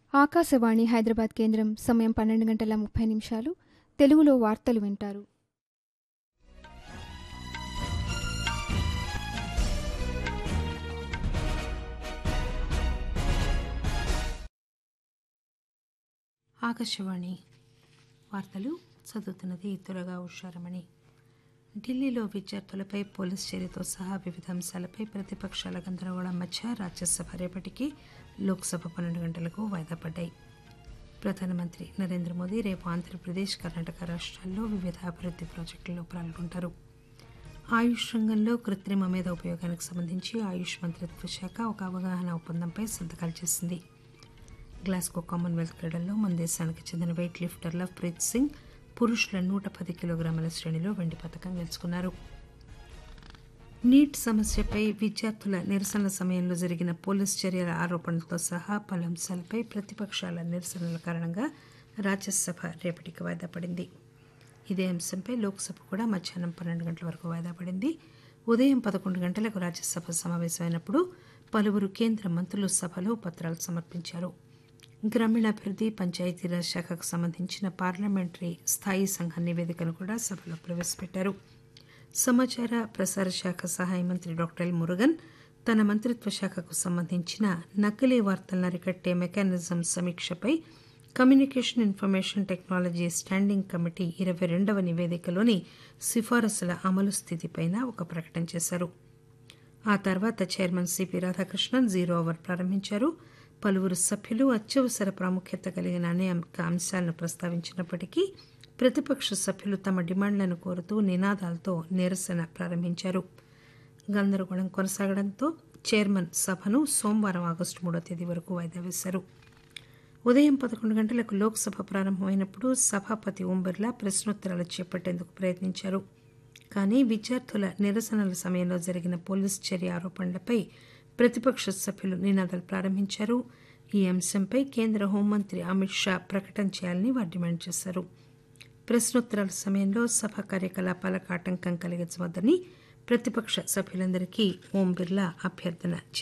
ఆకాశవాణి హైదరాబాద్ కేంద్రం సమయం 12:30 తెలుగులో వార్తలు వింటారు. ఆకాశవాణి వార్తలు చదువుతున్నది త్వరగా ఉషారమణి. ఢిల్లీలో విద్యార్థులపై పోలీసు చర్యతో సహా వివిధ అంశాలపై ప్రతిపక్షాల గందరగోళం మధ్య రాజ్యసభ రేపటికి, లోక్సభ 12 గంటలకు వాయిదా పడ్డాయి. ప్రధానమంత్రి నరేంద్ర మోదీ రేపు ఆంధ్రప్రదేశ్, కర్ణాటక రాష్ట్రాల్లో వివిధ అభివృద్ది ప్రాజెక్టుల్లో పాల్గొంటారు. ఆయుష్ రంగంలో కృత్రిమ మేధ ఉపయోగానికి సంబంధించి ఆయుష్ మంత్రిత్వ శాఖ ఒక అవగాహన ఒప్పందంపై సంతకాలు చేసింది. గ్లాస్గో కామన్వెల్త్ క్రీడల్లో మన దేశానికి చెందిన వెయిట్ లిఫ్టర్ లవ్ప్రీత్ సింగ్ పురుషుల 110 కిలోగ్రాముల శ్రేణిలో వెండి పతకం గెలుచుకున్నారు. నీట్ సమస్యపై విద్యార్థుల నిరసనల సమయంలో జరిగిన పోలీసు చర్యల ఆరోపణలతో సహా పలు అంశాలపై ప్రతిపక్షాల నిరసనల కారణంగా రాజ్యసభ రేపటికి వాయిదా పడింది. ఇదే అంశంపై లోక్సభ కూడా మధ్యాహ్నం 12 గంటల వరకు వాయిదా పడింది. ఉదయం 11 గంటలకు రాజ్యసభ సమావేశమైనప్పుడు పలువురు కేంద్ర మంత్రులు సభలో పత్రాలు సమర్పించారు. గ్రామీణాభివృద్ది, పంచాయతీరాజ్ శాఖకు సంబంధించిన పార్లమెంటరీ స్థాయీ సంఘ నివేదికను కూడా సభలో ప్రవేశపెట్టారు. సమాచార ప్రసార శాఖ సహాయ మంత్రి డాక్టర్ ఎల్ మురుగన్ తన మంత్రిత్వ శాఖకు సంబంధించిన నకిలీ వార్తలను అరికట్టే mechanism సమీక్షపై communication information technology standing committee 22వ నివేదికలోని సిఫారసుల అమలు స్థితిపై ఒక ప్రకటన చేశారు. ఆ తర్వాత chairman CP Radhakrishnan zero hour ప్రారంభించారు. పలువురు సభ్యులు అత్యవసర ప్రాముఖ్యత కలిగిన అనేక అంశాలను ప్రస్తావించినప్పటికీ ప్రతిపక్ష సభ్యులు తమ డిమాండ్లను కోరుతూ నినాదాలతో నిరసన ప్రారంభించారు. గందరగోళం కొనసాగడంతో చైర్మన్ సభను సోమవారం ఆగస్టు 3వ తేదీ వరకు వాయిదా వేశారు. ఉదయం 11 గంటలకు లోక్సభ ప్రారంభమైనప్పుడు సభాపతి ఓం బిర్లా ప్రశ్నోత్తరాలు చేపట్టేందుకు ప్రయత్నించారు. కానీ విద్యార్థుల నిరసనల సమయంలో జరిగిన పోలీసు చర్య ఆరోపణలపై ప్రతిపక్ష సభ్యులు నినాదాలు ప్రారంభించారు. ఈ అంశంపై కేంద్ర హోంమంత్రి అమిత్ షా ప్రకటన చేయాలని వారు డిమాండ్ చేశారు. ప్రశ్నోత్తరాల సమయంలో సభ కార్యకలాపాలకు ఆటంకం కలిగించవద్దని ప్రతిపక్ష సభ్యులందరికీ ఓం బిర్లా అభ్యర్థన